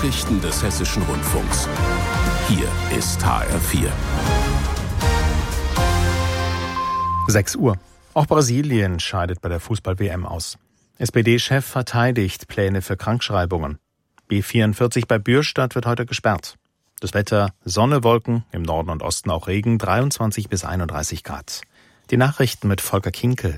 Nachrichten des Hessischen Rundfunks. Hier ist HR4. 6 Uhr. Auch Brasilien scheidet bei der Fußball-WM aus. SPD-Chef verteidigt Pläne für Krankschreibungen. B44 bei Bürstadt wird heute gesperrt. Das Wetter: Sonne, Wolken, im Norden und Osten auch Regen, 23 bis 31 Grad. Die Nachrichten mit Volker Kinkel.